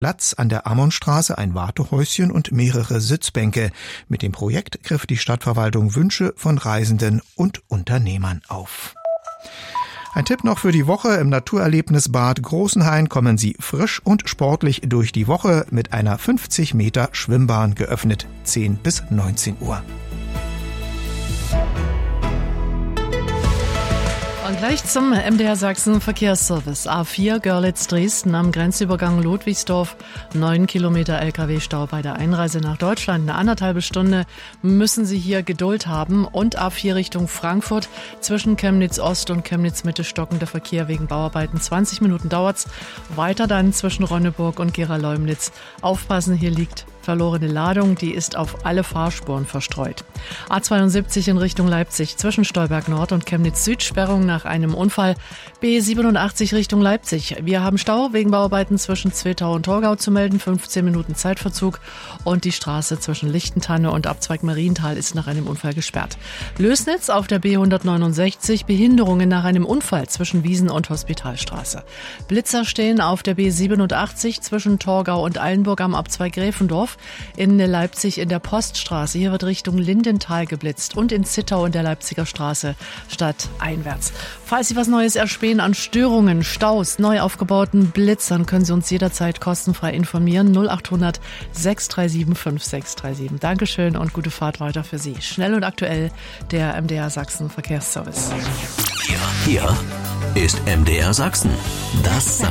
Platz an der Ammonstraße ein Wartehäuschen und mehrere Sitzbänke. Mit dem Projekt griff die Stadtverwaltung Wünsche von Reisenden und Unternehmern auf. Ein Tipp noch für die Woche. Im Naturerlebnisbad Großenhain kommen Sie frisch und sportlich durch die Woche mit einer 50 Meter Schwimmbahn, geöffnet 10 bis 19 Uhr. Und gleich zum MDR Sachsen Verkehrsservice. A4 Görlitz-Dresden am Grenzübergang Ludwigsdorf. 9 Kilometer LKW-Stau bei der Einreise nach Deutschland. Eine 1,5 Stunde müssen Sie hier Geduld haben. Und A4 Richtung Frankfurt. Zwischen Chemnitz-Ost und Chemnitz-Mitte stockender Verkehr wegen Bauarbeiten. 20 Minuten dauert's. Weiter dann zwischen Ronneburg und Gera-Leumnitz. Aufpassen, hier liegt verlorene Ladung, die ist auf alle Fahrspuren verstreut. A72 in Richtung Leipzig zwischen Stolberg Nord und Chemnitz Süd, Sperrung nach einem Unfall. B87 Richtung Leipzig. Wir haben Stau wegen Bauarbeiten zwischen Zwittau und Torgau zu melden, 15 Minuten Zeitverzug. Und die Straße zwischen Lichtentanne und Abzweig Marienthal ist nach einem Unfall gesperrt. Lößnitz auf der B169, Behinderungen nach einem Unfall zwischen Wiesen und Hospitalstraße. Blitzer stehen auf der B87 zwischen Torgau und Eilenburg am Abzweig Gräfendorf. In Leipzig in der Poststraße. Hier wird Richtung Lindenthal geblitzt und in Zittau in der Leipziger Straße stadteinwärts. Falls Sie was Neues erspähen an Störungen, Staus, neu aufgebauten Blitzern, können Sie uns jederzeit kostenfrei informieren. 0800 637 5637. Dankeschön und gute Fahrt weiter für Sie. Schnell und aktuell der MDR Sachsen Verkehrsservice. Hier ist MDR Sachsen. Das